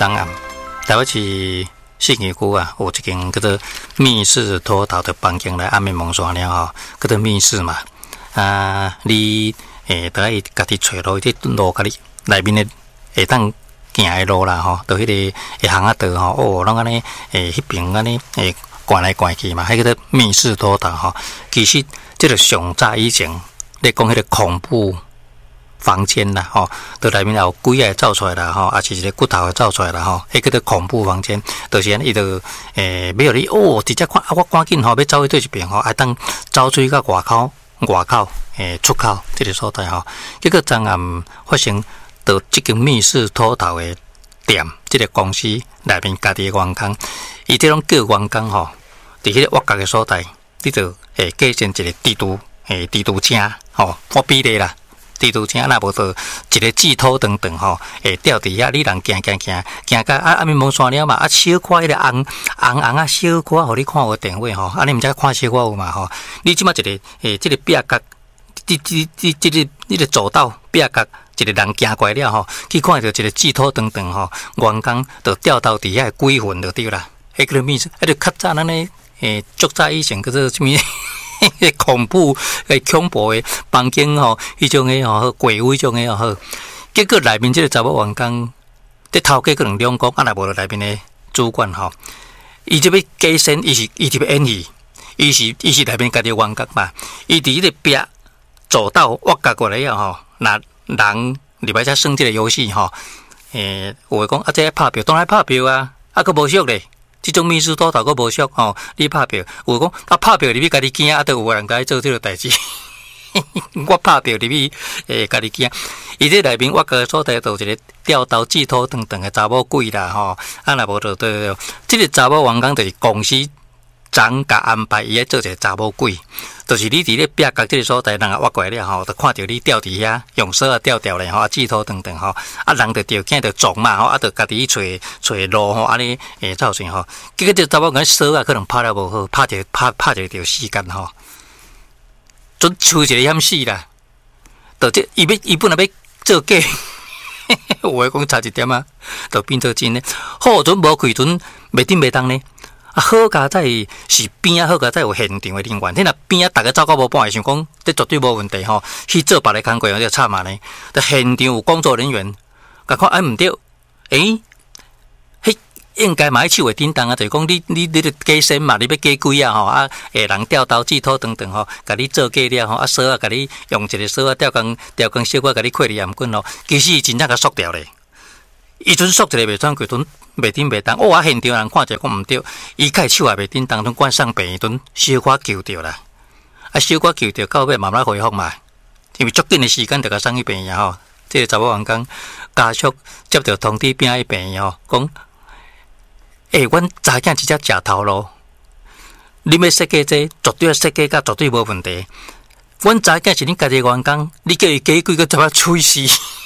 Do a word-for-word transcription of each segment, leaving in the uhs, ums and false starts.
昨暗，台北市信义区啊，有一间叫做密室脱逃的房间来暗暝蒙山了吼，叫做密室嘛。啊，你诶，得爱家己找路，即路家己内面的会当行的路啦吼，到迄个一行啊道吼，哦，拢安尼诶，迄边安尼诶，逛来逛去嘛，迄个叫做密室脱逃吼。其实即个上早以前咧讲迄个恐怖房间啦，吼，到内面有鬼仔走出来啦，吼，也是一个骨头走出来啦，吼，迄叫做恐怖房间。就是安尼，伊就诶，要你哦，直接看啊，我赶紧吼，要走去对一边吼，啊，当走出去到外口，外口诶出口这个所在吼。结果昨暗发生到即间密室脱逃的店，即个公司内面家己的员工，伊这种叫员工吼，伫迄个挖角的所在，你就诶计算一个地图，诶地图车吼，我比例啦。地图车那无做一个指头长长吼，会吊伫遐，你人行行行行到啊，暗暝蒙山了嘛，啊小可迄个红红红啊小可，互你看有电话吼，啊你毋知看小可有嘛吼？你即马一个诶，即、这个壁角，即即即即个你个走道壁角，一个人行过了吼，去看到一个指头长长吼，员工就吊到伫遐鬼魂就对啦。迄个秘书，迄个较早咱咧诶，足早以前叫做啥物？恐怖、诶恐怖的房间吼，迄种诶吼，鬼屋迄种诶吼，结果内面即个查某员工，伫头家可能两讲，啊，若无内面诶主管吼，伊就要加薪，伊是伊就要演戏，伊是伊是内面家己员工嘛，伊伫迄个壁走道挖角过来啊吼，那人入来才算即个游戏吼，诶，有诶讲啊，这拍票，当然拍票啊，啊，佫无俗咧。即种密室脱逃佫无俗吼，你拍票，有讲啊拍票入去家己惊，啊，都有人甲伊做即个代志。我拍票入去，诶，家己惊。伊这内面我个所在就一个吊头指头长长的查某鬼啦吼，啊，若无就对对，即个查某员工就是公司长甲安排伊咧做一个查某鬼，就是你伫咧壁角即个所在，人啊挖过来了吼，就看到你吊伫遐，用绳啊吊吊咧吼，啊指头长长吼，啊人就着惊着撞嘛吼，啊着家己去找找路吼，安尼诶造成吼，结果这查某个绳啊可能拍了无好，拍着拍拍着着死干吼，准出一个险死啦，就这伊要伊本来要做假。有诶讲差一点啊，就变做真诶。好准无开准，袂顶袂当呢。啊，好佳在是边啊，好佳在有现场诶人员。你若边啊，逐个走到无半，想讲这绝对无问题吼。去做别个工作，就惨嘛呢。在现场有工作人员，甲看哎毋对，诶、欸，迄应该嘛喺手会叮当啊，就是讲你你你著加薪嘛，你要加几啊吼啊，诶人吊刀指头等等吼，甲你做假了吼，啊锁啊，甲你用一个锁啊吊工吊工小可甲你开离鑰棍咯，其实伊真正甲缩掉咧。伊阵缩一个袂转过，阵袂顶袂当。哦，啊现场人看者讲毋对，伊开手也袂顶当，阵关上病，阵小可救着啦。啊，小可救着，到尾慢慢恢复嘛。因为足紧的时间就甲送去病院吼。这个查某员工家属接到通知，边去病院吼，讲，诶、欸，阮查囝直接食头路，你要设计这，绝对设计甲绝对无问题。阮查囝是恁家己员工，你叫伊加几个怎么吹死？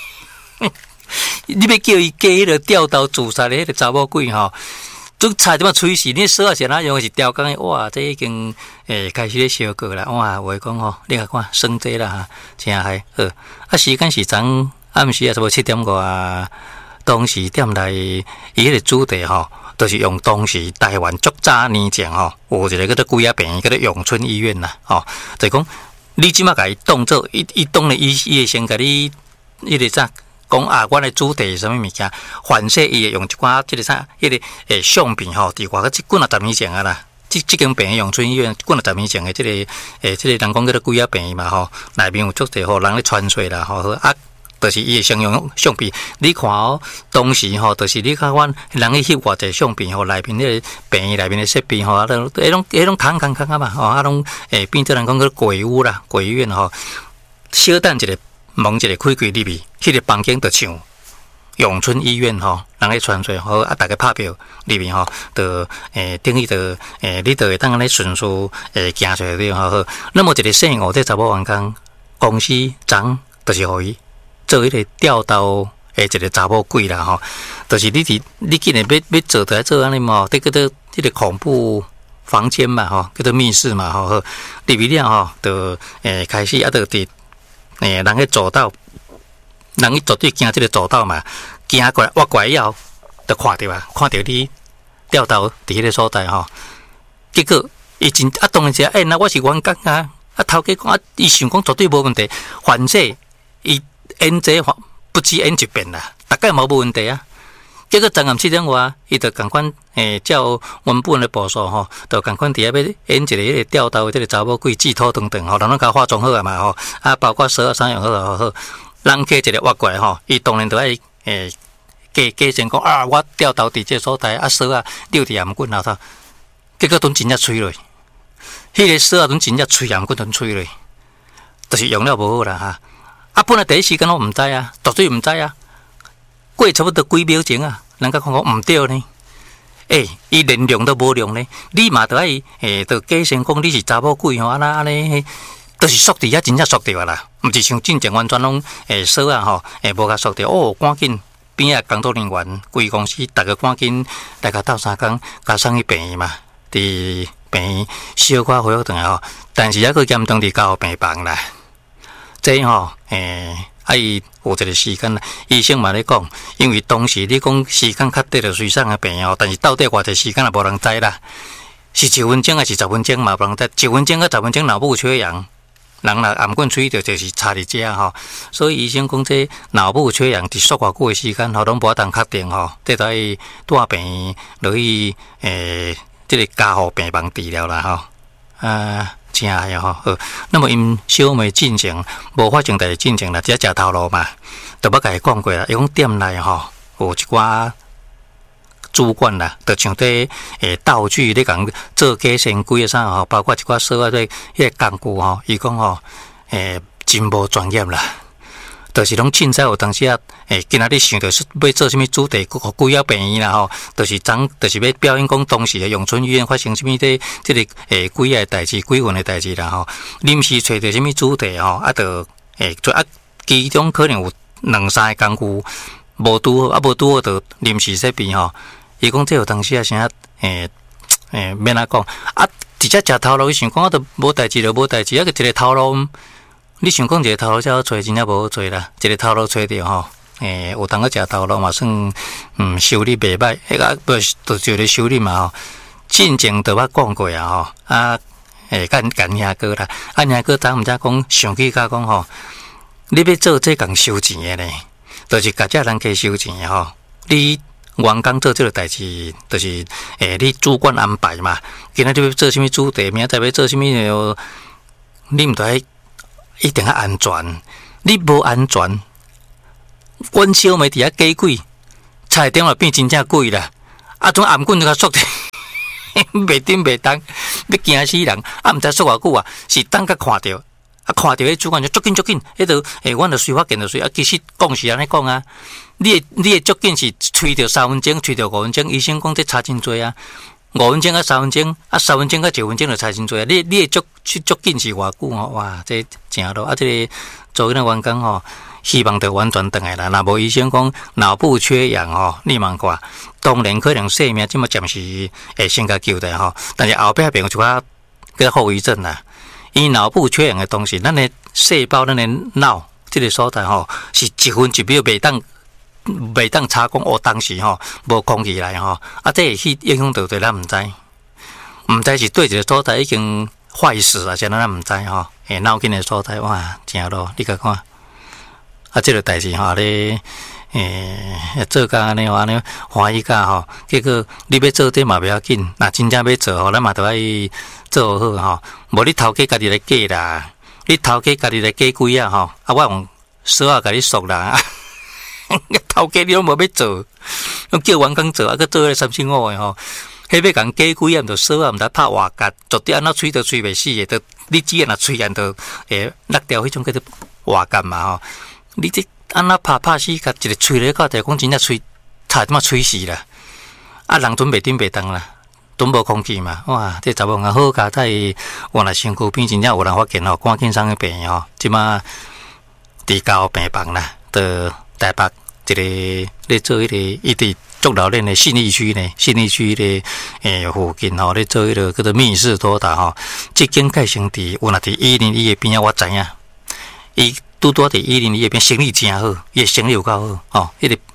你要叫伊加迄个吊刀自杀的迄个查某鬼吼，都差点仔吹死！你说啊是哪样是吊工的？哇，这已经诶开始咧烧过啦！哇，话讲吼，你看看算这啦哈，真嗨好。啊，时间是昨暗时啊，差不多七点外，当时店内伊迄个主题吼，都、就是用当时台湾足早年前吼，有一个叫做鬼仔病院，叫做永春医院啦，吼，就讲你即马甲伊当做伊伊当然伊伊会先甲你迄个啥？讲啊，阮的主题是啥物物件？反射伊会用一寡即个啥，迄个诶相片吼，伫外个即几啊十年前啊啦，即即间病院永春医院几啊十年前的即、這个诶，即、這個人讲叫做鬼仔病院嘛吼，内面有足侪吼人咧传说啦吼，啊，就是伊会先用相片，你看哦，当时吼，就是你看阮人去翕偌济相片吼，内面迄个病院内面的设备吼，啊，都迄种迄种空空空啊嘛，吼，啊，拢诶变做人讲叫鬼屋啦，鬼院吼，小等一个。门一个开开入去，迄、那个房间就像永春医院吼，人咧传说吼，啊，大家拍票入面吼，就诶，等于就诶，你就会当安尼顺序诶行出来吼。那么一个姓吴这查某员工公司长，就是互伊做迄个吊刀诶一个查某鬼啦吼，就是你伫你既然要要做在做安尼嘛，这个叫做迄个恐怖房间嘛吼，叫做密室嘛吼，入去了吼，就诶开始啊，就伫。诶，人去走道，人去绝对行即个走道嘛，行过来挖过来以后， 就看到啊，看到你吊头伫迄个所在吼，结果伊真啊，当然是哎，那我是员工啊，啊头家讲啊，伊想讲绝对无问题，反正伊演这不止演一遍啦，大概冇无问题啊。结果昨暗七点外，伊就共款诶，照原本的步数吼，就共款伫遐要演一个迄个吊头的这个查某鬼剃头等等吼，人拢甲化妆好啊嘛吼，啊包括梳啊啥样好好好，人客一个挖过来吼，伊当然就爱诶。假假先讲啊，我吊头伫这所在啊，梳啊溜伫颔棍后头，结果都真正吹落，迄个梳啊都真正吹颔棍都吹落，就是用了无好啦哈。啊，本来第一时间我毋知啊，绝对毋知啊。过差不多几秒钟啊，人家看讲毋对呢。诶，伊连量都无量呢，你嘛得爱诶，就假先讲你是查某鬼吼，安那安尼，都是缩伫遐真正缩着啦，毋是像进前完全拢诶梳啊吼，诶无甲缩着哦，赶紧。边仔工作人员，规公司大家赶紧来甲斗相共，甲送去病院嘛。伫病院小可恢复转来吼，但是抑个严重伫加护病房啦。这吼，诶，啊伊有一个时间啦，医生嘛咧讲，因为当时你讲时间较短，就随送个病哦，但是到底偌济时间也无人知啦。是一分钟还是十分钟嘛，无人知。一分钟甲十分钟脑部缺氧。人若颔棍吹着，就是差伫遮吼，所以医生讲这脑部缺氧伫缩偌久的时间吼，拢无当确定吼，这在带病院落去诶，这个加护病房治疗啦吼，啊，真系吼，好，那么因小妹进前无发生代志进前啦，只食头路嘛，都捌甲伊讲过啦，伊讲店内吼有一寡。主管啦，就像这诶道具，你讲做假仙龟啊啥吼，包括一寡所谓的迄个工具吼，伊讲吼，诶真无专业啦，就是拢凊彩有当时啊，诶今仔日想着是要做啥物主题，互规啊病院啦吼，就是讲就是要表演讲当时的永春医院发生啥物的这个诶鬼啊代志、鬼魂的代志啦吼，临时找着啥物主题吼，啊就诶就啊其中可能有两三个工具无拄好，啊无拄好就临时设备吼。伊讲这有当时啊，啥诶诶，免啊讲啊，直接食头路，伊想讲啊，都无代志就无代志，啊个一个头路，你想讲一个头路才好找，真正无好找啦。一个头路找着吼，诶，有当个食头路嘛，算嗯收入袂歹，迄个不就就咧收入嘛吼。进前都捌讲过啊吼，啊诶，干干兄哥啦，啊兄哥昨毋知讲想起甲讲吼，你要做这共收钱的呢，就是甲遮人客收钱的吼，你。员工做这个代志，就是诶，你主管安排嘛。今仔日要做啥物主题，明仔载要做啥物，你毋得一定要安全。你无安全，阮小妹伫遐假鬼，差点就变真正鬼啦。啊，种颔棍就甲缩着，袂顶袂当，要惊死人。啊，毋知缩偌久啊，是等甲看着。啊，看到迄主管就足紧足紧，迄度诶，阮就随法见就随。啊，其实讲是安尼讲啊，你诶你诶足紧是吹着三分钟，吹着五分钟，医生讲这差真多啊。五分钟啊，三分钟啊，三分钟啊，九分钟就差真多啊。你你诶足足紧是偌久吼？哇，这正咯。啊，这个做迄个员工吼，希望着完全转来啦。若无医生讲脑部缺氧吼，你茫看，当然可能性命即么暂时会先甲救的吼，但是后壁变有一寡个后遗症啦。伊脑部缺氧的东西，咱的细胞，咱的脑这个所在吼，是一分一秒袂当袂当查讲哦，当时吼无空气来吼，啊，这会去影响到对咱毋知，毋知是对一个所在已经坏死啊，像咱毋知吼，诶，脑筋的所在哇，正咯，你甲看，啊，这个代志吼咧。诶，做甲安尼安尼欢喜甲吼，结果你要做这嘛不要紧，若真正要做吼，咱嘛都爱做好吼。无你头家家己来假啦，你头家家己来假鬼啊吼，啊我用手啊甲你熟啦，头家你拢无要做，叫员工做啊，佮做咧三四五个吼，迄要共假鬼啊，毋着手啊，毋得拍活夹，绝对安怎吹都吹袂死的，都你只要若吹安着诶，落掉迄种叫做活夹嘛吼，你这。安那拍拍死，甲一个吹咧，到底讲真正吹，差点仔吹死啦！啊，人准袂顶袂当啦，准无空气嘛，哇！这查某人好佳在原来身躯边真正有人发现吼，赶紧送去病院吼，即马伫加护病房啦，伫台北一个咧做迄个，伊伫足老练的信义区呢，信义区咧诶附近吼，咧做迄个叫做密室脱逃吼，即间改成伫原来伫一零一的边仔，我知影，伊。拄拄伫一零一边生意真好，伊生意有够好，吼、哦，迄、那个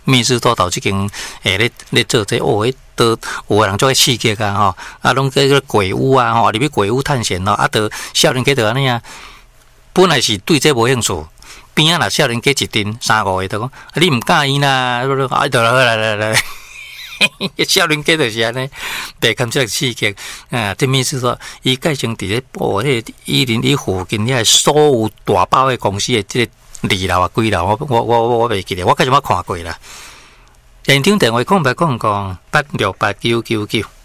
密室脱逃即间诶咧咧做这哦，迄都有个人做个刺激啊吼，啊拢叫个鬼屋啊吼，入去鬼屋探险咯，啊，都少年家就安尼啊，本来是对这无兴趣。边啊，若少年家一阵三五个就讲，你唔介意啦，啊，得来来来来，少年家就是安尼，白看这个刺激啊！这面是说，伊改成伫咧报迄个一零一附近遐所有大包的公司的这个二楼啊、几楼，我我我我我袂记得，我开始冇看过啦。现场电话空白空空八六八九九九。